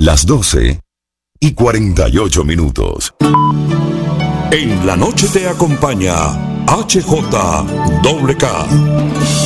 Las 12:48. En la noche te acompaña HJWK.